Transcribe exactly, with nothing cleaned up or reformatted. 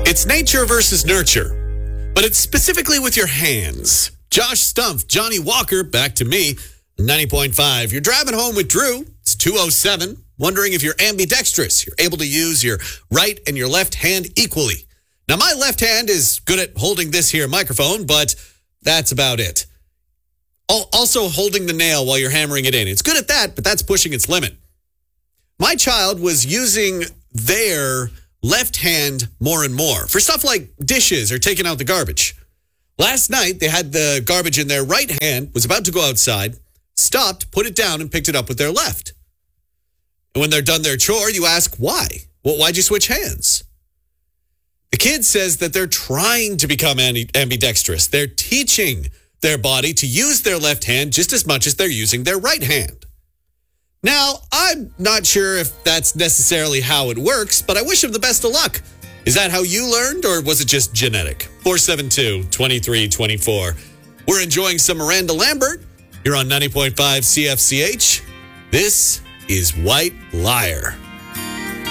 It's nature versus nurture, but it's specifically with your hands. Josh Stumpf, Johnny Walker, back to me, ninety point five. You're driving home with Drew. It's two oh seven. Wondering if you're ambidextrous. You're able to use your right and your left hand equally. Now, my left hand is good at holding this here microphone, but that's about it. Also holding the nail while you're hammering it in. It's good at that, but that's pushing its limit. My child was using their left hand more and more for stuff like dishes or taking out the garbage. Last night, they had the garbage in their right hand, was about to go outside, stopped, put it down, and picked it up with their left. And when they're done their chore, you ask, why? Well, why'd you switch hands? The kid says that they're trying to become ambidextrous. They're teaching their body to use their left hand just as much as they're using their right hand. Now, I'm not sure if that's necessarily how it works, but I wish them the best of luck. Is that how you learned, or was it just genetic? four seven two, two three two four. We're enjoying some Miranda Lambert. You're on ninety point five C F C H. This is White Liar.